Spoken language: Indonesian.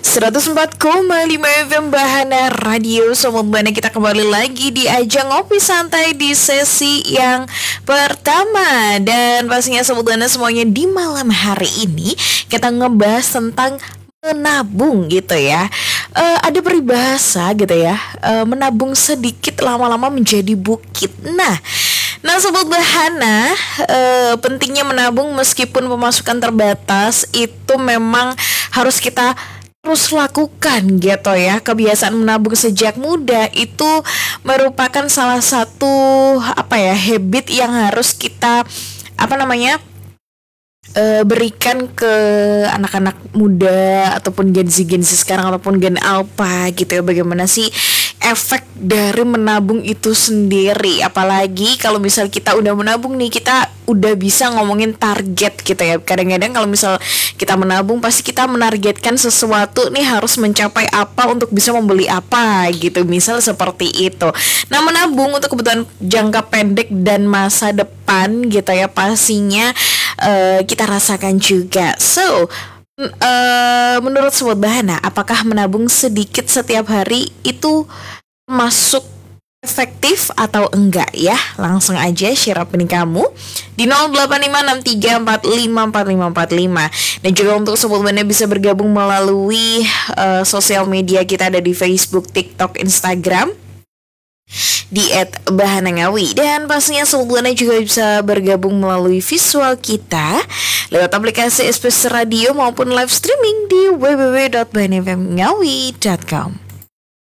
104,5 FM Bahana Radio. Sobat Bahana, kita kembali lagi di ajang ngopi santai di sesi yang pertama. Dan pastinya Sobat Bahana semuanya, di malam hari ini kita ngebahas tentang menabung gitu ya. Ada peribahasa gitu ya, menabung sedikit lama-lama menjadi bukit. Nah, Sobat Bahana, pentingnya menabung meskipun pemasukan terbatas itu memang harus kita terus lakukan gitu ya. Kebiasaan menabung sejak muda itu merupakan salah satu habit yang harus kita berikan ke anak-anak muda ataupun Gen Z sekarang ataupun Gen Alpha gitu ya. Bagaimana sih efek dari menabung itu sendiri, apalagi kalau misal kita udah menabung nih, kita udah bisa ngomongin target gitu ya. Kadang-kadang kalau misal kita menabung, pasti kita menargetkan sesuatu nih, harus mencapai apa untuk bisa membeli apa gitu, misal seperti itu. Nah, menabung untuk kebutuhan jangka pendek dan masa depan gitu ya, pastinya kita rasakan juga. So, menurut Sobat Bahana, apakah menabung sedikit setiap hari itu masuk efektif atau enggak ya? Langsung aja share opini kamu di 085634545545. Dan juga untuk Sobat Bahana bisa bergabung melalui sosial media kita, ada di Facebook, TikTok, Instagram di @bahanangawi. Dan pastinya Sobat Bahana juga bisa bergabung melalui visual kita lewat aplikasi SBS Radio maupun live streaming di www.bahanfmngawi.com.